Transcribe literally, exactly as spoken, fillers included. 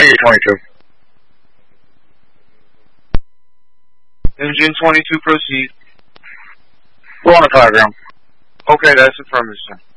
Engine twenty-two. Engine twenty-two, proceed. We're on the diagram. Okay, that's affirmative, sir.